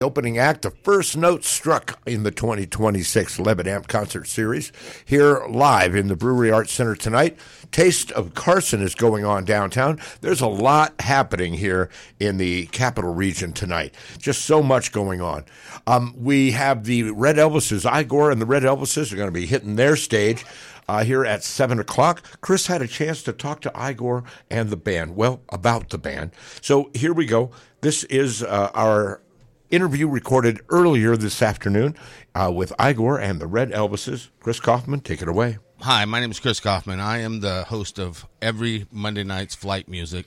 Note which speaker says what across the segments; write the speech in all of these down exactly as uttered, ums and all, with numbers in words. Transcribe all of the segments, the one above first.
Speaker 1: Opening act, the first note struck in the twenty twenty-six Levitt Amp Concert Series. Here live in the Brewery Arts Center tonight. Taste of Carson is going on downtown. There's a lot happening here in the capital region tonight. Just so much going on. Um, we have the Red Elvises. Igor and the Red Elvises are going to be hitting their stage uh, here at seven o'clock. Chris had a chance to talk to Igor and the band. Well, about the band. So here we go. This is uh, our interview recorded earlier this afternoon uh, with Igor and the Red Elvises. Chris Kaufman, take it away.
Speaker 2: Hi, my name is Chris Kaufman. I am the host of every Monday night's Flight Music.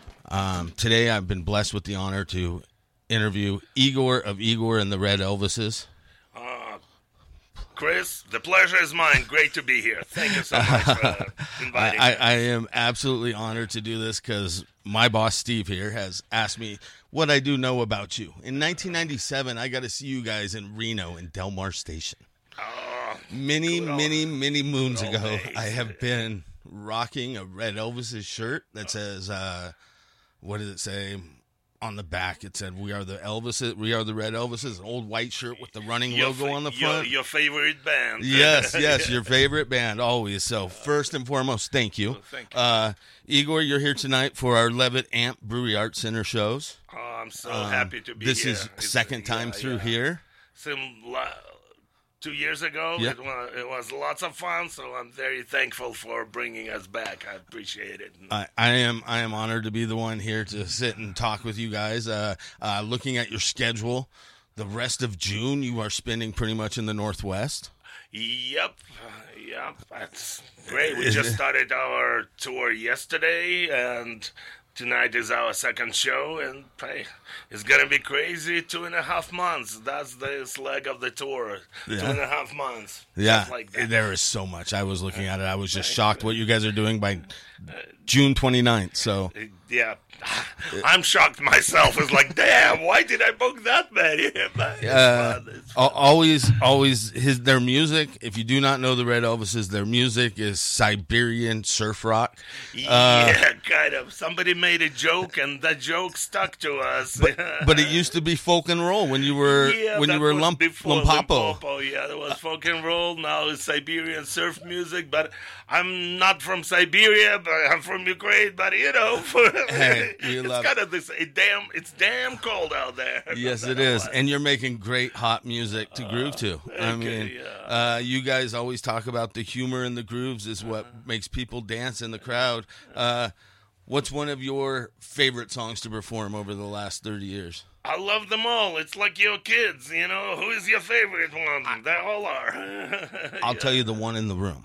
Speaker 2: Um, today I've been blessed with the honor to interview Igor of Igor and the Red Elvises.
Speaker 3: Uh, Chris, the pleasure is mine. Great to be here. Thank you so much for inviting
Speaker 2: I,
Speaker 3: me.
Speaker 2: I, I am absolutely honored to do this because my boss, Steve, here, has asked me what I do know about you. In nineteen ninety-seven, I got to see you guys in Reno in Del Mar Station.
Speaker 3: Oh,
Speaker 2: Many,
Speaker 3: good old-
Speaker 2: many, many moons
Speaker 3: good old
Speaker 2: ago,
Speaker 3: days.
Speaker 2: I have been rocking a Red Elvises shirt that says, uh, what does it say? On the back, it said, "We are the Elvises. We are the Red Elvises." An old white shirt with the running
Speaker 3: Your
Speaker 2: logo
Speaker 3: fa-
Speaker 2: on the
Speaker 3: your-
Speaker 2: front.
Speaker 3: Your, favorite band.
Speaker 2: Yes, yes, your favorite band, always. So, first and foremost, thank you.
Speaker 3: Oh, thank you.
Speaker 2: Uh, Igor, you're here tonight for our Levitt Amp Brewery Arts Center shows.
Speaker 3: Oh, I'm so
Speaker 2: Um,
Speaker 3: happy to be
Speaker 2: this
Speaker 3: here.
Speaker 2: is
Speaker 3: It's-
Speaker 2: second time
Speaker 3: yeah,
Speaker 2: through
Speaker 3: yeah.
Speaker 2: here.
Speaker 3: Some la- two years ago,
Speaker 2: Yeah.
Speaker 3: it, was, it was lots of fun, so I'm very thankful for bringing us back. I appreciate it.
Speaker 2: I, I am I am honored to be the one here to sit and talk with you guys. Uh, uh, looking at your schedule, the rest of June you are spending pretty much in the Northwest.
Speaker 3: Yep, yep, that's great. We just started our tour yesterday, and tonight is our second show, and hey, it's gonna be crazy. Two and a half months. That's the leg of the tour.
Speaker 2: Yeah.
Speaker 3: Two and a half months.
Speaker 2: Yeah,
Speaker 3: Just like that.
Speaker 2: there is so much. I was looking at it. I was just shocked what you guys are doing by June twenty-ninth. So
Speaker 3: Yeah, I'm shocked myself. It's like, damn, why did I book that many? But it's
Speaker 2: Uh,
Speaker 3: fun. It's
Speaker 2: al- always, always his their music. If you do not know the Red Elvises, their music is Siberian surf rock. Uh,
Speaker 3: yeah, kind of. Somebody made a joke, and that joke stuck to us.
Speaker 2: But, but it used to be folk and roll when you were
Speaker 3: Yeah,
Speaker 2: when you
Speaker 3: that
Speaker 2: were
Speaker 3: was
Speaker 2: lump,
Speaker 3: before
Speaker 2: Lumpapo.
Speaker 3: Limpopo. Yeah, there was folk and roll. Now it's Siberian surf music. But I'm not from Siberia, but I'm from Ukraine. But you know,
Speaker 2: Hey, we
Speaker 3: it's
Speaker 2: love
Speaker 3: kind of this. It damn, it's damn cold out there.
Speaker 2: Yes,
Speaker 3: No
Speaker 2: it
Speaker 3: matter
Speaker 2: is,
Speaker 3: what.
Speaker 2: and you're making great hot music to groove to. I
Speaker 3: thank you,
Speaker 2: mean,
Speaker 3: yeah.
Speaker 2: uh, you guys always talk about the humor and the grooves is what makes people dance in the crowd. Uh, what's one of your favorite songs to perform over the last thirty years?
Speaker 3: I love them all. It's like your kids, you know. Who is your favorite one? They all are.
Speaker 2: I'll tell you the one in the room.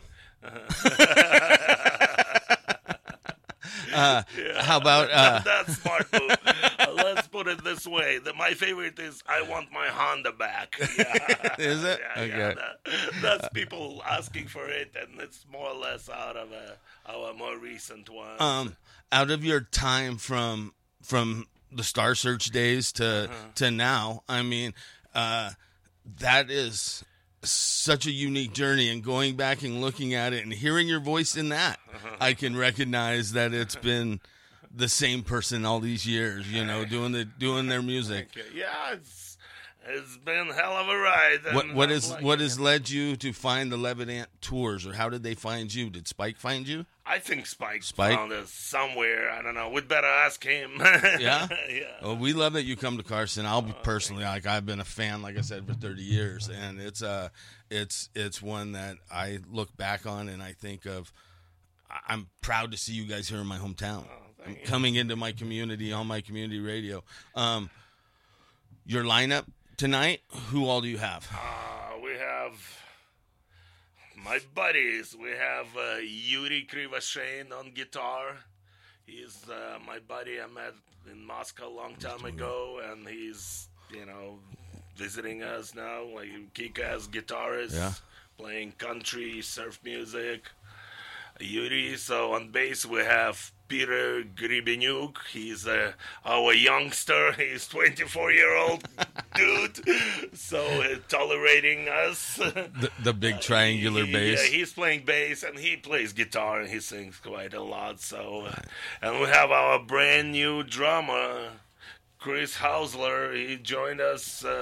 Speaker 2: uh, How about uh,
Speaker 3: That's smart move. Uh, let's put it this way: the, my favorite is "I Want My Honda Back." Yeah.
Speaker 2: Is it?
Speaker 3: Yeah, yeah,
Speaker 2: Okay.
Speaker 3: that- that's people asking for it, and it's more or less out of uh, our more recent ones.
Speaker 2: um, out of your time from from the Star Search days to to now? I mean, uh, that is such a unique journey, and going back and looking at it and hearing your voice in that, I can recognize that it's been the same person all these years, you know, doing the doing their music.
Speaker 3: Okay, yeah, it's it's been a hell of a ride.
Speaker 2: What
Speaker 3: and
Speaker 2: what
Speaker 3: I'm
Speaker 2: is
Speaker 3: liking
Speaker 2: what
Speaker 3: it.
Speaker 2: has led you to find the Levitt Amp tours, or how did they find you? Did Spike find you?
Speaker 3: I think Spike,
Speaker 2: Spike?
Speaker 3: found us somewhere. I don't know. We'd better ask him.
Speaker 2: Yeah?
Speaker 3: yeah.
Speaker 2: Well, we love that you come to Carson. I'll be personally, like, I've been a fan, like I said, for thirty years, and it's uh it's it's one that I look back on and I think of. I- I'm proud to see you guys here in my hometown,
Speaker 3: thank you.
Speaker 2: coming into my community on my community radio. Um, your lineup tonight, who all do you have?
Speaker 3: Uh, we have my buddies. We have uh, Yuri Krivoshein on guitar. He's uh, my buddy I met in Moscow a long time ago, and he's, you know, visiting us now. Like kick-ass guitarist,
Speaker 2: Yeah.
Speaker 3: playing country, surf music. Yuri. So on bass we have Peter Gribenyuk. He's uh, our youngster. He's twenty-four-year-old dude. So uh, tolerating us.
Speaker 2: The, the big triangular bass.
Speaker 3: Yeah, he's playing bass and he plays guitar and he sings quite a lot. So, uh, and we have our brand new drummer, Chris Hausler. He joined us. Uh,